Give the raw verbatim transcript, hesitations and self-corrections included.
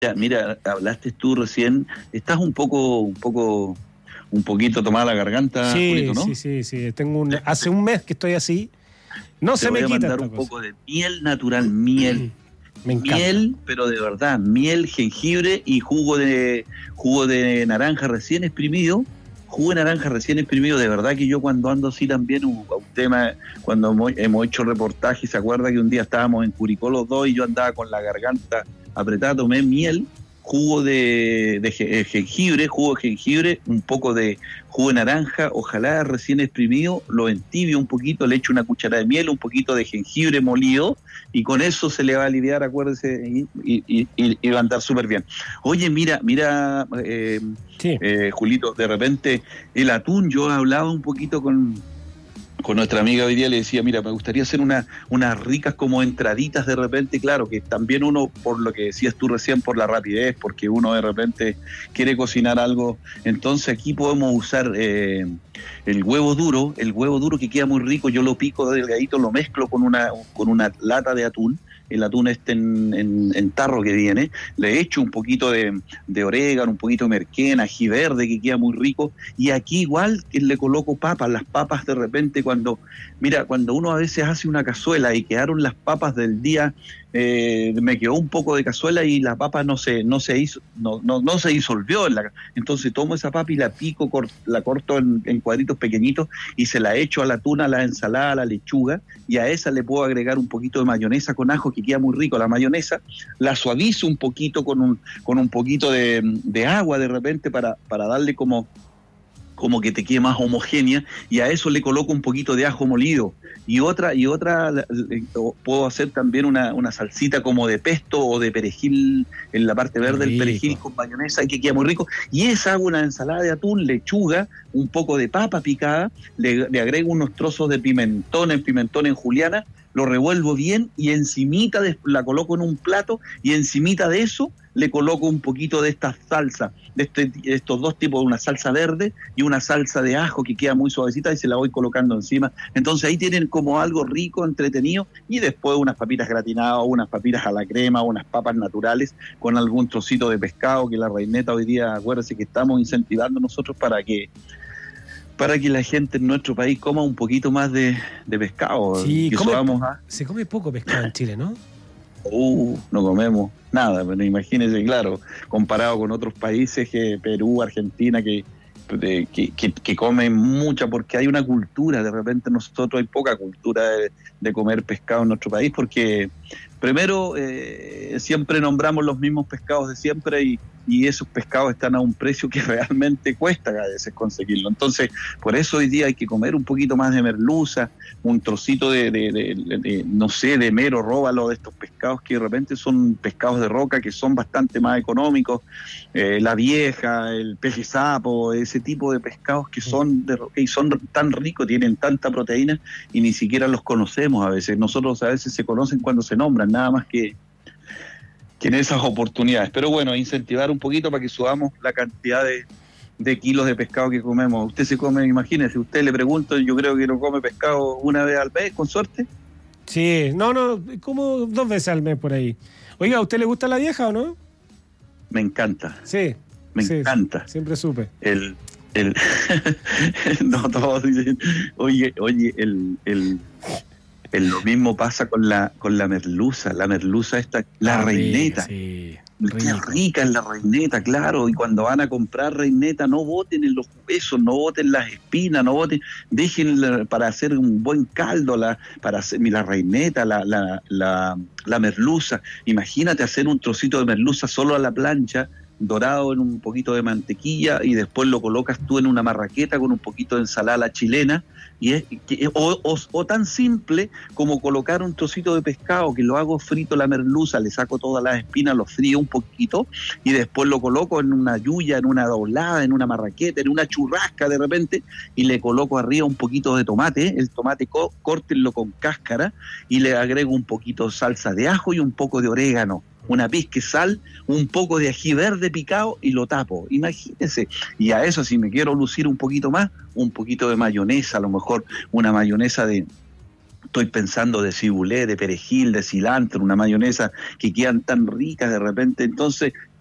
Ya, mira, hablaste tú recién, estás un poco, un poco, un poquito tomada la garganta, Sí, Julito, ¿no? sí, sí, sí. Tengo un, hace un mes que estoy así. No Te se voy me a quita mandar esta un cosa. poco de miel natural, miel, Me encanta. miel, pero de verdad, miel, jengibre y jugo de jugo de naranja recién exprimido. Jugo de naranja recién exprimido, de verdad que yo cuando ando así también, un, un tema, cuando hemos, hemos hecho reportajes, ¿se acuerda que un día estábamos en Curicó los dos y yo andaba con la garganta apretada, tomé miel, jugo de, de je- jengibre, jugo de jengibre, un poco de jugo de naranja, ojalá recién exprimido, lo entibio un poquito, le echo una cucharada de miel, un poquito de jengibre molido, y con eso se le va a aliviar, acuérdese, y, y, y, y va a andar súper bien. Oye, mira, mira, eh, Sí. eh, Julito, de repente el atún, yo hablaba un poquito con, con nuestra amiga hoy día, le decía, mira, me gustaría hacer una, unas ricas como entraditas de repente, claro, que también uno, por lo que decías tú recién, por la rapidez, porque uno de repente quiere cocinar algo, entonces aquí podemos usar eh, el huevo duro, el huevo duro que queda muy rico, yo lo pico delgadito, lo mezclo con una, con una lata de atún, el atún este en, en, en tarro que viene, le echo un poquito de, de orégano, un poquito de merquén, ají verde que queda muy rico, y aquí igual que le coloco papas, las papas de repente cuando, mira, cuando uno a veces hace una cazuela y quedaron las papas del día, eh, me quedó un poco de cazuela y la papa no se, no se hizo, no, no, no se disolvió, en la, entonces tomo esa papa y la pico, cort, la corto en, en cuadritos pequeñitos y se la echo a la tuna, a la ensalada, a la lechuga, y a esa le puedo agregar un poquito de mayonesa con ajo que queda muy rico la mayonesa, la suavizo un poquito con un, con un poquito de, de agua de repente para, para darle como como que te quede más homogénea, y a eso le coloco un poquito de ajo molido, y otra, y otra puedo hacer también una, una salsita como de pesto o de perejil, en la parte verde del perejil con mayonesa, que queda muy rico, y esa hago una ensalada de atún, lechuga, un poco de papa picada, le, le agrego unos trozos de pimentón, en pimentón en juliana, lo revuelvo bien y encimita de, la coloco en un plato, y encimita de eso le coloco un poquito de esta salsa, de, este, de estos dos tipos, una salsa verde y una salsa de ajo que queda muy suavecita, y se la voy colocando encima. Entonces ahí tienen como algo rico, entretenido, y después unas papitas gratinadas, unas papitas a la crema, unas papas naturales con algún trocito de pescado, que la reineta hoy día, acuérdense que estamos incentivando nosotros para que para que la gente en nuestro país coma un poquito más de, de pescado. Sí, que come, subamos a... se come poco pescado en Chile, ¿no? Uh, no comemos nada, pero imagínense, claro, comparado con otros países, que Perú, Argentina, que, de, que, que, que comen mucha, porque hay una cultura, de repente nosotros hay poca cultura de, de comer pescado en nuestro país, porque primero eh, siempre nombramos los mismos pescados de siempre, y, y esos pescados están a un precio que realmente cuesta a veces conseguirlo. Entonces, por eso hoy día hay que comer un poquito más de merluza, un trocito de, de, de, de, de no sé, de mero, róbalo, de estos pescados que de repente son pescados de roca, que son bastante más económicos, eh, la vieja, el peje sapo, ese tipo de pescados que son de roca y son tan ricos, tienen tanta proteína, y ni siquiera los conocemos a veces. Nosotros a veces se conocen cuando se nombran, nada más que que en esas oportunidades. Pero bueno, incentivar un poquito para que subamos la cantidad de, de kilos de pescado que comemos. Usted se come, imagínese, usted le pregunto, yo creo que no come pescado una vez al mes, con suerte. Sí, no, no, como dos veces al mes por ahí. Oiga, ¿a usted le gusta la vieja o no? Me encanta. Sí. Me sí, encanta. Siempre supe. El, el no, todos dicen, oye, oye, el, el El, lo mismo pasa con la con la merluza, la merluza esta, la ah, reineta. Sí, Qué rica es la reineta, claro, y cuando van a comprar reineta, no boten en los huesos, no boten las espinas, no boten, déjenla para hacer un buen caldo, la, para hacer la reineta, la, la, la, la merluza. Imagínate hacer un trocito de merluza solo a la plancha, dorado en un poquito de mantequilla, y después lo colocas tú en una marraqueta con un poquito de ensalada a la chilena, y es, o, o, o tan simple como colocar un trocito de pescado, que lo hago frito la merluza, le saco todas las espinas, lo frío un poquito, y después lo coloco en una yuya, en una doblada, en una marraqueta, en una churrasca de repente, y le coloco arriba un poquito de tomate, el tomate co- córtenlo con cáscara, y le agrego un poquito de salsa de ajo y un poco de orégano, una pizca de sal, un poco de ají verde picado, y lo tapo, imagínense. Y a eso, si me quiero lucir un poquito más, un poquito de mayonesa, a lo mejor una mayonesa de estoy pensando de cibulé, de perejil, de cilantro, una mayonesa que quedan tan ricas de repente. Entonces,